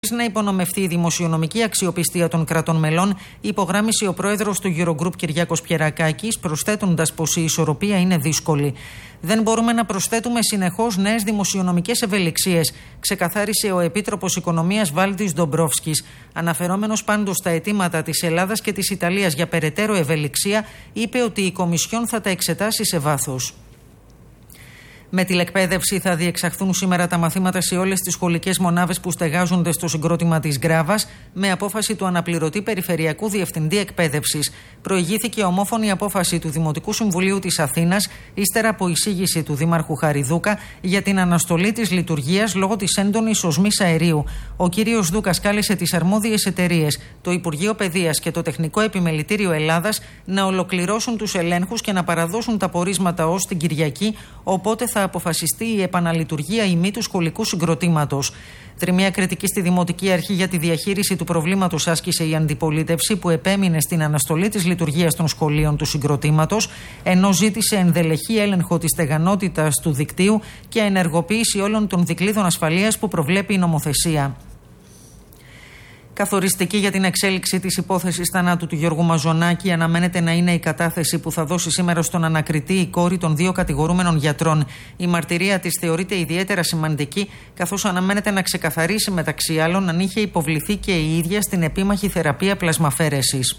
Να υπονομευτεί η δημοσιονομική αξιοπιστία των κρατών μελών, υπογράμμισε ο πρόεδρος του Eurogroup Κυριάκος Πιερακάκης, προσθέτοντας πως η ισορροπία είναι δύσκολη. Δεν μπορούμε να προσθέτουμε συνεχώς νέες δημοσιονομικές ευελιξίες, ξεκαθάρισε ο Επίτροπος Οικονομίας Βάλτης Ντομπρόφσκης. Αναφερόμενος πάντως στα αιτήματα της Ελλάδας και της Ιταλίας για περαιτέρω ευελιξία, είπε ότι η Κομισιόν θα τα εξετάσει σε βάθος. Με τηλεκπαίδευση θα διεξαχθούν σήμερα τα μαθήματα σε όλες τις σχολικές μονάδες που στεγάζονται στο συγκρότημα της Γκράβας, με απόφαση του αναπληρωτή Περιφερειακού Διευθυντή Εκπαίδευσης. Προηγήθηκε ομόφωνη απόφαση του Δημοτικού Συμβουλίου της Αθήνας, ύστερα από εισήγηση του Δήμαρχου Χαριδούκα για την αναστολή της λειτουργίας λόγω της έντονης οσμής αερίου. Ο κύριος Δούκας κάλεσε τις αρμόδιες εταιρείες, το Υπουργείο Παιδείας και το Τεχνικό Επιμελητήριο Ελλάδας να ολοκληρώσουν τους ελέγχους και να παραδώσουν τα πορίσματα ως την Κυριακή, οπότε θα αποφασιστεί η επαναλειτουργία ή μη του σχολικού συγκροτήματος. Τριμία κριτική στη Δημοτική Αρχή για τη διαχείριση του προβλήματος άσκησε η αντιπολίτευση, που επέμεινε στην αναστολή της λειτουργίας των σχολείων του συγκροτήματος, ενώ ζήτησε ενδελεχή έλεγχο της στεγανότητας του δικτύου και ενεργοποίηση όλων των δικλείδων ασφαλείας που προβλέπει η νομοθεσία. Καθοριστική για την εξέλιξη της υπόθεσης θανάτου του Γιώργου Μαζονάκη αναμένεται να είναι η κατάθεση που θα δώσει σήμερα στον ανακριτή η κόρη των δύο κατηγορούμενων γιατρών. Η μαρτυρία της θεωρείται ιδιαίτερα σημαντική, καθώς αναμένεται να ξεκαθαρίσει μεταξύ άλλων αν είχε υποβληθεί και η ίδια στην επίμαχη θεραπεία πλασμαφαίρεσης.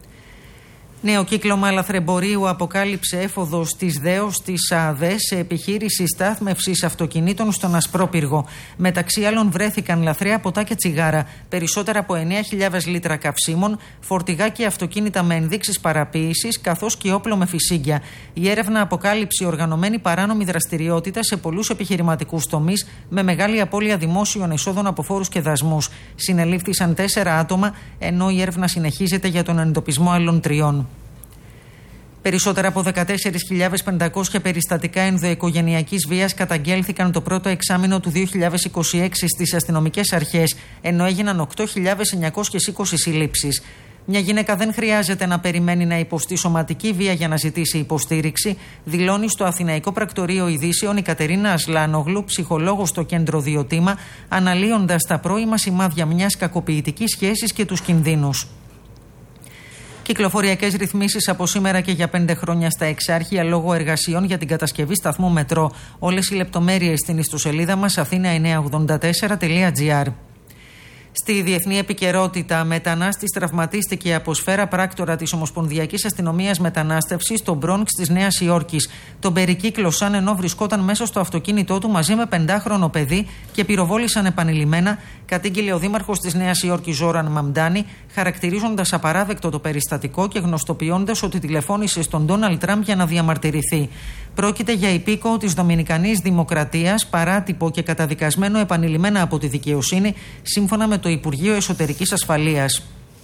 Νέο κύκλωμα λαθρεμπορίου αποκάλυψε έφοδο της ΔΕΟΣ της ΑΔΕ σε επιχείρηση στάθμευσης αυτοκινήτων στον Ασπρόπυργο. Μεταξύ άλλων βρέθηκαν λαθρέα ποτά και τσιγάρα, περισσότερα από 9.000 λίτρα καυσίμων, φορτηγά και αυτοκίνητα με ενδείξεις παραποίησης, καθώς και όπλο με φυσίγγια. Η έρευνα αποκάλυψε οργανωμένη παράνομη δραστηριότητα σε πολλούς επιχειρηματικούς τομείς, με μεγάλη απώλεια δημόσιων εσόδων από φόρους και δασμούς. Συνελήφθησαν 4 άτομα, ενώ η έρευνα συνεχίζεται για τον εντοπισμό άλλων 3. Περισσότερα από 14.500 περιστατικά ενδοοικογενειακής βίας καταγγέλθηκαν το πρώτο εξάμηνο του 2026 στις αστυνομικές αρχές, ενώ έγιναν 8.920 συλλήψεις. Μια γυναίκα δεν χρειάζεται να περιμένει να υποστεί σωματική βία για να ζητήσει υποστήριξη, δηλώνει στο Αθηναϊκό Πρακτορείο Ειδήσεων η Κατερίνα Ασλάνογλου, ψυχολόγος στο κέντρο Διωτήμα, αναλύοντας τα πρώιμα σημάδια μιας κακοποιητικής σχέσης και τους κινδύνους. Κυκλοφοριακές ρυθμίσεις από σήμερα και για 5 χρόνια στα Εξάρχεια λόγω εργασιών για την κατασκευή σταθμού μετρό. Όλες οι λεπτομέρειες στην ιστοσελίδα μας athena984.gr. Στη διεθνή επικαιρότητα, μετανάστης τραυματίστηκε από σφαίρα πράκτορα της Ομοσπονδιακής Αστυνομίας Μετανάστευσης στο Μπρόνξ της Νέας Υόρκης. Τον περικύκλωσαν ενώ βρισκόταν μέσα στο αυτοκίνητό του μαζί με 5χρονο παιδί και πυροβόλησαν επανειλημμένα, κατήγγειλε ο δήμαρχος της Νέας Υόρκης Ζόραν Μαμντάνι, χαρακτηρίζοντας απαράδεκτο το περιστατικό και γνωστοποιώντας ότι τηλεφώνησε στον Ντόναλντ Τραμπ για να διαμαρτυρηθεί. Πρόκειται για υπήκοο της Δομινικανής Δημοκρατίας, παράτυπο και καταδικασμένο επανειλημμένα από τη δικαιοσύνη, σύμφωνα με το Υπουργείο Εσωτερικής Ασφαλείας.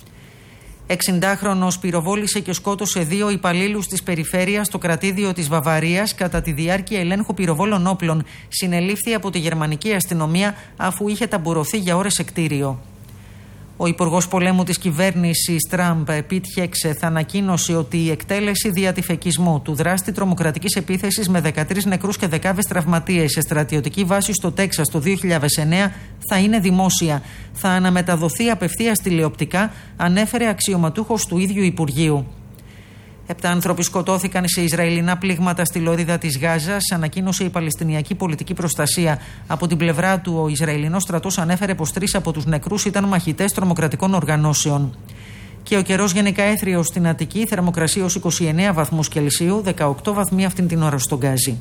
60χρονος πυροβόλησε και σκότωσε 2 υπαλλήλους της περιφέρειας στο κρατήδιο της Βαβαρίας κατά τη διάρκεια ελέγχου πυροβόλων όπλων. Συνελήφθη από τη γερμανική αστυνομία αφού είχε ταμπουρωθεί για ώρες σε κτίριο. Ο Υπουργός Πολέμου της κυβέρνησης Τραμπ, Πιτ Χέξεθ, ανακοίνωσε ότι η εκτέλεση διατυφεκισμού του δράστη τρομοκρατικής επίθεσης με 13 νεκρούς και δεκάδες τραυματίες σε στρατιωτική βάση στο Τέξας το 2009 θα είναι δημόσια. Θα αναμεταδοθεί απευθείας τηλεοπτικά, ανέφερε αξιωματούχος του ίδιου Υπουργείου. 7 άνθρωποι σκοτώθηκαν σε Ισραηλινά πλήγματα στη λωρίδα της Γάζας, ανακοίνωσε η Παλαιστινιακή Πολιτική Προστασία. Από την πλευρά του, ο Ισραηλινός στρατός ανέφερε πως 3 από τους νεκρούς ήταν μαχητές τρομοκρατικών οργανώσεων. Και ο καιρός γενικά έθριος στην Αττική, θερμοκρασία ως 29 βαθμούς Κελσίου, 18 βαθμοί αυτήν την ώρα στον Γκάζι.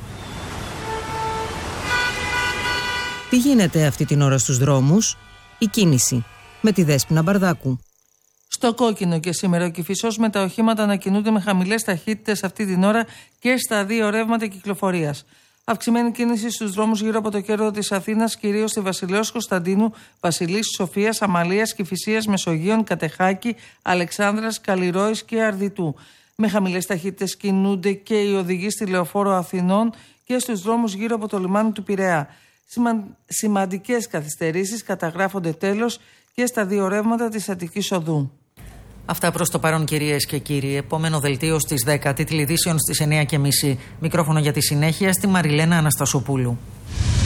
Τι γίνεται αυτή την ώρα στους δρόμους? Η κίνηση με τη Δέσποινα Μπαρδάκου. Στο κόκκινο και σήμερα ο Κηφισός, με τα οχήματα να κινούνται με χαμηλές ταχύτητες αυτή την ώρα και στα 2 ρεύματα κυκλοφορίας. Αυξημένη κίνηση στους δρόμους γύρω από το κέντρο της Αθήνας, κυρίως στη Βασιλέως Κωνσταντίνου, Βασιλής Σοφίας, Αμαλίας, Κηφισίας, Μεσογείων, Κατεχάκη, Αλεξάνδρας, Καλλιρόης και Αρδιτού. Με χαμηλές ταχύτητες κινούνται και οι οδηγοί στη Λεωφόρο Αθηνών και στους δρόμους γύρω από το λιμάνι του Πειραιά. Σημαντικές καθυστερήσεις καταγράφονται τέλος και στα 2 ρεύματα της Αττικής Οδού. Αυτά προς το παρόν, κυρίες και κύριοι. Επόμενο δελτίο στις 10, τίτλοι ειδήσεων στις 9:30. Μικρόφωνο για τη συνέχεια στη Μαριλένα Αναστασοπούλου.